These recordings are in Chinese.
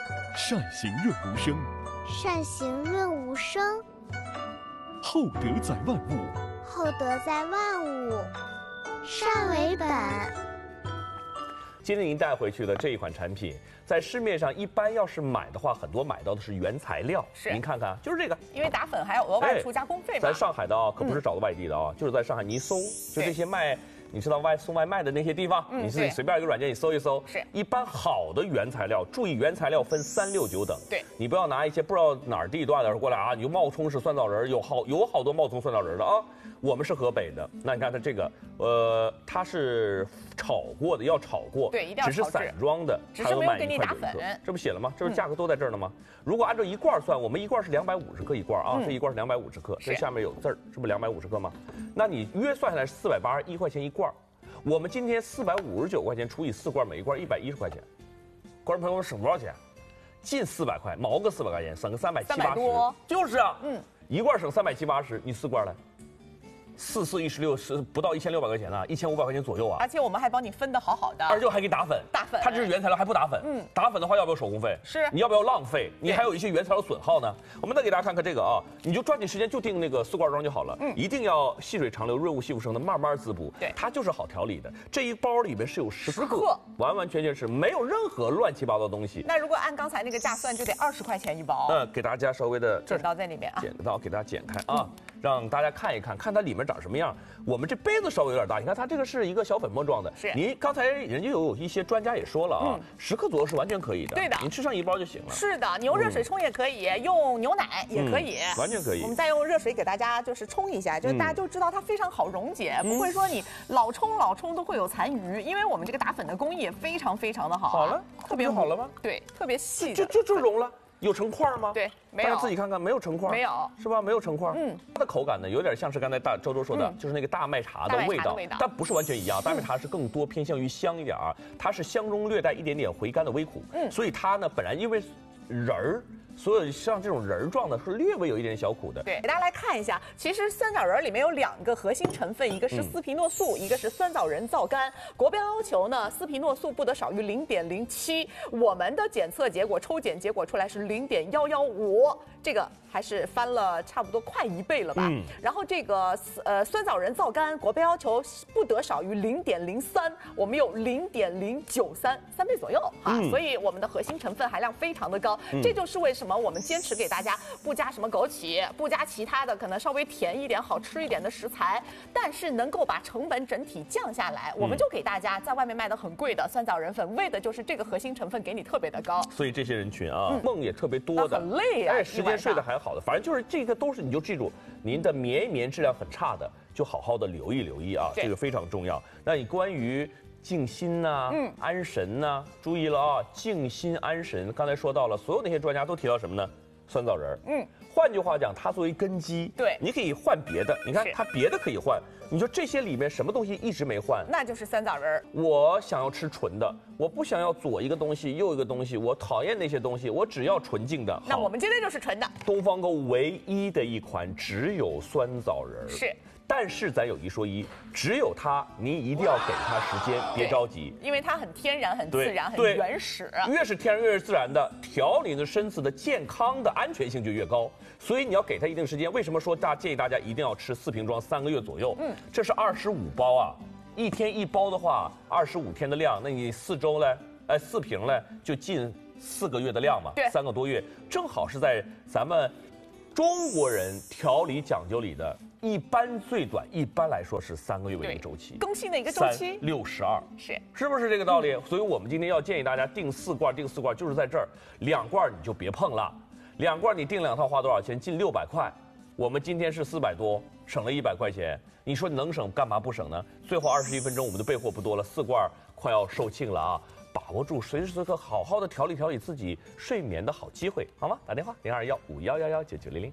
善行润无声， 善行润无声， 厚德载万物， 厚德载万物，善为本。 今天您带回去的这一款产品，在市面上一般要是买的话，很多买到的是原材料。 是， 您看看，就是这个。 因为打粉还要额外出加工费嘛。 咱上海的啊，可不是找的外地的啊，就是在上海，你一搜，就这些卖。你知道送外卖的那些地方，你自己随便一个软件你搜一搜， 是一般好的原材料，注意原材料分3、6、9等。 对， 你不要拿一些不知道哪儿地段的过来啊，你就冒充是酸枣仁，有好多冒充酸枣仁的啊。我们是河北的，那你看它这个，它是炒过的，要炒过， 对，一定要炒制， 只是散装的， 只是没有给你打粉， 这不写了吗？这不是价格都在这儿呢吗？如果按照一罐算，我们一罐是250克一罐啊，这一罐是250克，这下面有字儿，是不是250克吗？那你约算下来是481块钱一罐。我们今天459块钱除以4罐，每一罐110块钱，观众朋友们省多少钱？近400块，毛个400块钱，省个370-380多，就是啊，一罐省370-380，你4罐来。4、4、16是不到1600块钱呢，1500块钱左右啊！ 而且我们还帮你分得好好的， 而且还给打粉，它这是原材料还不打粉，打粉的话要不要手工费？ 是， 你要不要浪费？你还有一些原材料损耗呢。我们再给大家看看这个啊，你就抓紧时间就定那个4罐装就好了，一定要细水长流、润物细无声的慢慢滋补， 对， 它就是好调理的。这一包里面是有10克，完完全全是没有任何乱七八糟的东西。 那如果按刚才那个价算，就得20块钱一包。 给大家稍微的剪刀在里面啊， 剪刀给大家剪开啊。让大家看一看，看它里面长什么样。我们这杯子稍微有点大，你看它这个是一个小粉末状的。 是。 您刚才人家有一些专家也说了啊，10克左右是完全可以的。 对的。 您吃上一包就行了。 是的，你用热水冲也可以，用牛奶也可以， 完全可以。 我们再用热水给大家就是冲一下，就是大家就知道它非常好溶解，不会说你老冲都会有残余，因为我们这个打粉的工艺也非常的好。 好了， 特别好了吗？ 对，特别细。 就溶了。有成块吗？ 对，没有。 大家自己看看，没有成块， 没有， 是吧？没有成块。它的口感呢，有点像是刚才周说的，就是那个大麦茶的味道，但不是完全一样。大麦茶是更多偏向于香一点啊，它是香中略带一点点回甘的微苦。所以它呢，本来因为仁儿。所有像这种仁状的是略微有一点小苦的。 对，给大家来看一下，其实酸枣仁里面有2个核心成分，一个是司匹诺素，一个是酸枣仁皂苷。国标要求呢，司匹诺素不得少于0.07，我们的检测结果抽检结果出来是0.115，这个还是翻了差不多快1倍了吧？然后这个酸枣仁皂苷国标要求不得少于0.03，我们有0.093，3倍左右哈，所以我们的核心成分含量非常的高，这就是为什么我们坚持给大家不加什么枸杞，不加其他的可能稍微甜一点、好吃一点的食材，但是能够把成本整体降下来，我们就给大家在外面卖的很贵的酸枣仁粉，为的就是这个核心成分给你特别的高。 所以这些人群啊，梦也特别多的， 很累啊， 时间睡得还好的，反正就是这个都是你就记住，您的绵质量很差的，就好好的留意啊，这个非常重要。那你关于静心呐、安神呐，注意了啊！静心安神，刚才说到了，所有那些专家都提到什么呢？酸枣仁。换句话讲，它作为根基， 对， 你可以换别的。你看它别的可以换，你说这些里面什么东西一直没换？ 那就是酸枣仁。 我想要吃纯的，我不想要左一个东西右一个东西，我讨厌那些东西，我只要纯净的。 那我们今天就是纯的。 东方购唯一的一款只有酸枣仁。 是。 但是咱有一说一，只有它，您一定要给它时间，别着急， 因为它很天然、很自然、很原始。 越是天然越是自然的，调理的身子的健康的安全性就越高。所以你要给它一定时间。为什么说建议大家一定要吃4瓶装3个月左右？这是25包啊，一天1包的话，25天的量，那你4周嘞，4瓶嘞，就近4个月的量嘛， 对 ，3个多月，正好是在咱们中国人调理讲究里的。一般最短，一般来说是3个月为一个周期， 更新的一个周期 362，是不是这个道理？所以我们今天要建议大家定4罐，就是在这儿，2罐你就别碰了，2罐你订2套花多少钱？近600块，我们今天是400多，省了100块钱，你说你能省干嘛不省呢？最后21分钟我们的备货不多了，4罐快要售罄了啊！把握住随时随刻好好的调理自己睡眠的好机会，好吗？打电话021511199900。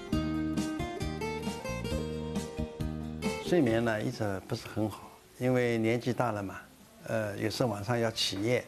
睡眠呢一直不是很好，因为年纪大了嘛，有时候晚上要起夜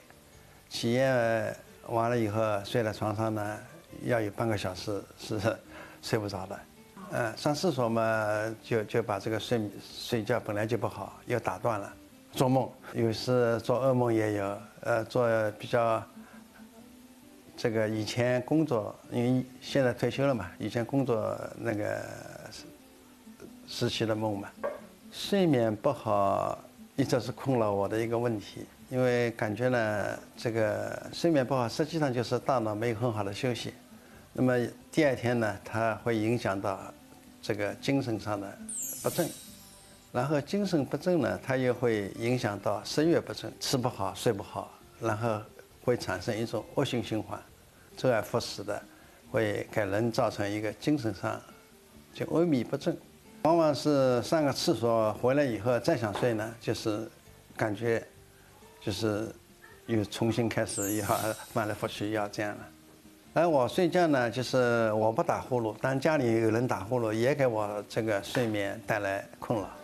完了以后睡在床上呢，要有半个小时是睡不着的，上厕所嘛就把这个睡觉本来就不好，又打断了，做梦有时做噩梦也有，做比较这个以前工作，因为现在退休了嘛，以前工作那个时期的梦嘛，睡眠不好一直是困扰我的一个问题。因为感觉呢，这个睡眠不好，实际上就是大脑没有很好的休息。那么第二天呢，它会影响到这个精神上的不振，然后精神不振呢，它又会影响到食欲不振，吃不好睡不好，然后会产生一种恶性循环，周而复始的，会给人造成一个精神上就萎靡不振。往往是上个厕所回来以后再想睡呢，就是感觉就是又重新开始要翻来覆去要这样了。而我睡觉呢，就是我不打呼噜，但家里有人打呼噜，也给我这个睡眠带来困扰。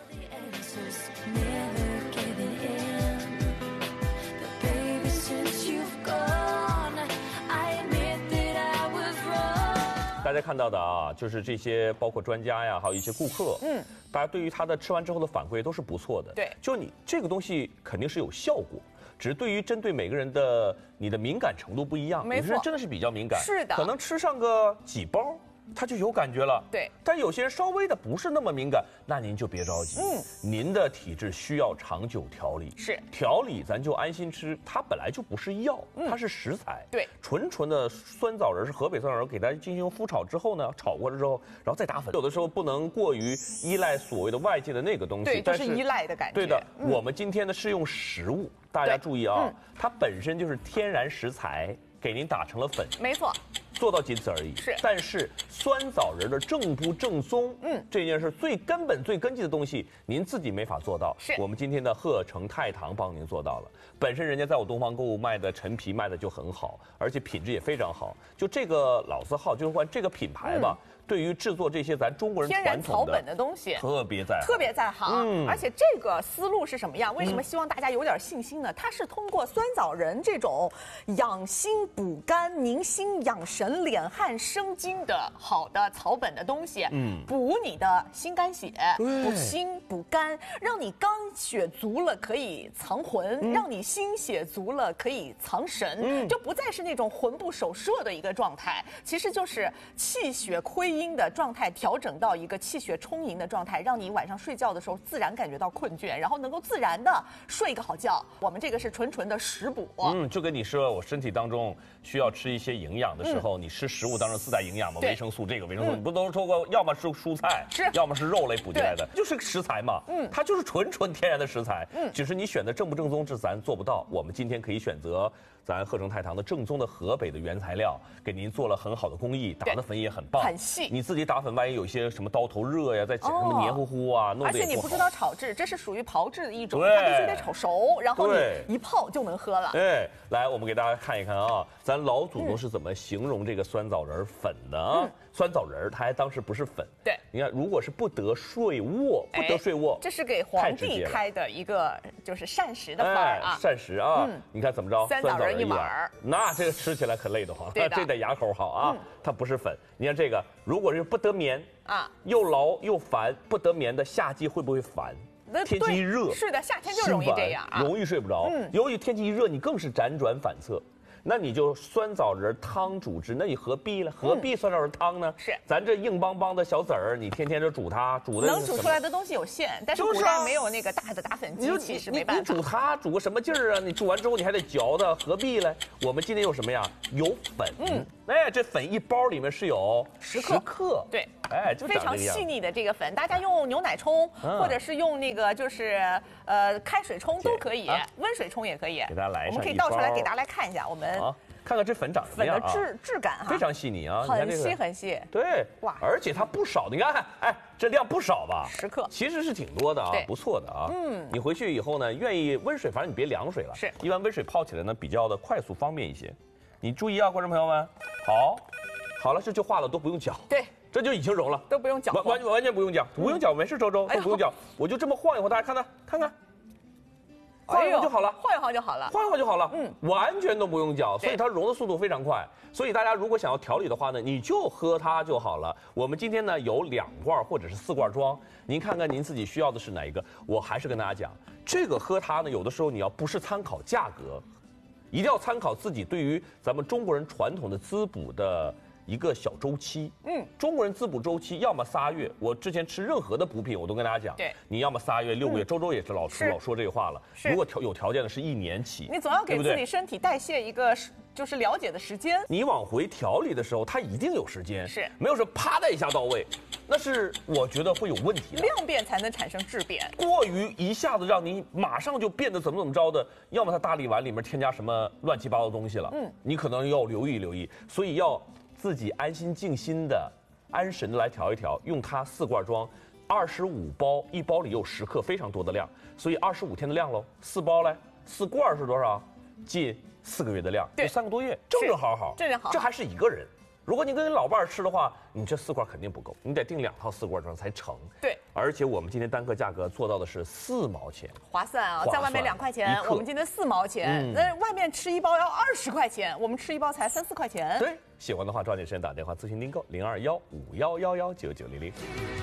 大家看到的啊，就是这些包括专家呀，还有一些顾客，大家对于他的吃完之后的反馈都是不错的。 对， 就你这个东西肯定是有效果，只是对于针对每个人的你的敏感程度不一样， 没错， 有些人真的是比较敏感， 是的， 可能吃上个几包。他就有感觉了， 对。 但有些人稍微的不是那么敏感，那您就别着急，您的体质需要长久调理， 是调理咱就安心吃，它本来就不是药，它是食材， 对， 纯的酸枣仁是河北酸枣仁，给它进行麸炒之后呢，炒过了之后，然后再打粉，有的时候不能过于依赖所谓的外界的那个东西， 对，就是依赖的感觉， 对的，我们今天呢是用食物，大家注意啊，它本身就是天然食材，给您打成了粉， 没错。 做到仅此而已。 是， 但是酸枣仁的正不正宗，这件事最根本、最根基的东西，您自己没法做到。 是， 我们今天的鹤城太堂帮您做到了。本身人家在我东方购物卖的陈皮卖的就很好，而且品质也非常好。就这个老字号，就是说这个品牌吧。对于制作这些咱中国人天然草本的东西， 特别在行。而且这个思路是什么样？为什么希望大家有点信心呢？它是通过酸枣仁这种养心补肝、宁心养神、敛汗生津的好的草本的东西，补你的心肝血，补心补肝，让你肝血足了可以藏魂，让你心血足了可以藏神，就不再是那种魂不守舍的一个状态，其实就是气血亏阴的状态调整到一个气血充盈的状态，让你晚上睡觉的时候自然感觉到困倦，然后能够自然的睡一个好觉。我们这个是纯的食补， 就跟你说我身体当中需要吃一些营养的时候，你吃食物当中自带营养嘛，维生素这个维生素，你不都说过，要么是蔬菜，要么是肉类补进来的，就是个食材嘛，它就是纯天然的食材，只是你选的正不正宗，这咱做不到。我们今天可以选择咱鹤城太堂的正宗的河北的原材料，给您做了很好的工艺，打的粉也很棒， 很细。 你自己打粉，万一有些什么刀头热呀，再什么黏糊糊啊，弄得也不好。 而且你不知道炒制，这是属于炮制的一种，它必须得炒熟，然后你一泡就能喝了。 对，来，我们给大家看一看啊，咱老祖宗是怎么形容这个酸枣仁粉的啊？酸枣仁它还当时不是粉， 对， 你看，如果是不得睡卧， 这是给皇帝开的一个就是膳食的饭啊， 膳食啊，你看怎么着？ 酸枣仁一碗， 那这个吃起来可累得慌，这得牙口好啊，它不是粉。你看这个，如果是不得眠啊，又劳又烦，不得眠的夏季会不会烦？天气一热， 是的，夏天就容易这样啊， 容易睡不着。由于天气一热，你更是辗转反侧。那你就酸枣仁汤煮汁，那你何必了？何必酸枣仁汤呢？ 是， 咱这硬邦邦的小籽儿，你天天就煮它，煮的能煮出来的东西有限，但是古代没有那个大的打粉机器，是没办法。 你煮它煮个什么劲儿啊？你煮完之后你还得嚼它，何必呢？我们今天有什么呀？有粉，这粉一包里面是有10克， 对， 就非常细腻的这个粉，大家用牛奶冲，或者是用那个就是开水冲都可以，温水冲也可以。 给大家来一下， 我们可以倒出来给大家来看一下，我们看看这粉长什么样啊？ 粉的质感非常细腻啊， 很细很细。 对，哇，而且它不少，你看，这量不少吧 ？10克， 其实是挺多的啊，不错的啊。你回去以后呢，愿意温水，反正你别凉水了， 是， 一般温水泡起来呢比较的快速方便一些。你注意啊，观众朋友们，好了，这就化了，都不用搅。 对， 这就已经融了， 都不用搅， 完全不用搅，不用搅，没事，周都不用搅，我就这么晃一晃，大家看看。晃一晃就好了， 晃一晃就好了， 完全都不用搅，所以它融的速度非常快。所以大家如果想要调理的话呢，你就喝它就好了。我们今天呢有2罐或者是4罐装，您看看您自己需要的是哪一个。我还是跟大家讲，这个喝它呢，有的时候你要不是参考价格， 一定要参考自己对于咱们中国人传统的滋补的一个小周期。中国人滋补周期要么3月，我之前吃任何的补品我都跟大家讲， 对， 你要么3月、6个月，周也是老说这个话了。如果有条件的是1年起， 你总要给自己身体代谢一个就是了解的时间。 你往回调理的时候，它一定有时间， 是没有说啪的一下到位，那是我觉得会有问题的。 量变才能产生质变， 过于一下子让你马上就变得怎么着的，要么它大力丸里面添加什么乱七八糟的东西了，你可能要留意，所以要自己安心静心的、安神的来调一调，用它4罐装，25包，一包里有10克，非常多的量，所以25天的量喽，4包嘞，4罐是多少？近4个月的量， 对 ，3个多月，正好，这还是一个人。如果你跟老伴儿吃的话，你这4罐肯定不够，你得订2套4罐装才成。 对， 而且我们今天单克价格做到的是4毛钱， 划算啊！在外面2块钱，我们今天4毛钱，那外面吃1包要20块钱，我们吃1包才3、4块钱。 对，喜欢的话抓紧时间打电话咨询订购0215119900。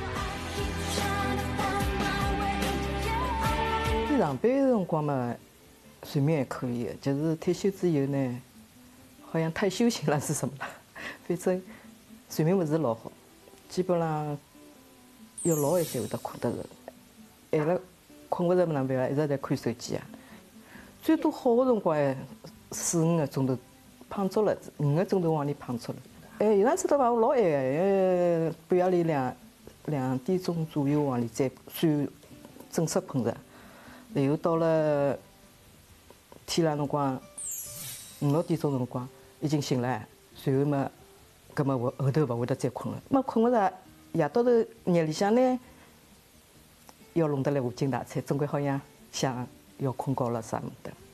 上班的辰光嘛，睡眠还可以，就是退休之后呢，好像太休闲了是什么了？反正睡眠不是老好，基本上要老晚才会得困得着，晚了困不着哪能办啊？一直在看手机啊。最多好的辰光4、5个钟头，胖足了，5个钟头往里胖出来。有趟子的话我老晚个，半夜里2点钟左右往里再算正式困着，然后到了天亮辰光5、6点钟辰光已经醒了，随后嘛，搿么我后头勿会得再困了。么困勿着，夜到头夜里向呢，要弄得来无精打采，总归好像想要困觉了啥么的。